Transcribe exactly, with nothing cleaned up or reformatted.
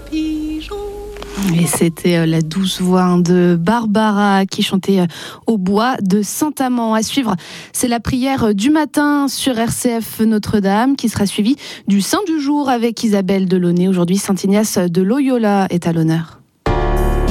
pigeon. Et c'était la douce voix de Barbara qui chantait au bois de Saint-Amand. À suivre, c'est la prière du matin sur R C F Notre-Dame qui sera suivie du Saint du jour avec Isabelle Delaunay. Aujourd'hui, Saint Ignace de Loyola est à l'honneur.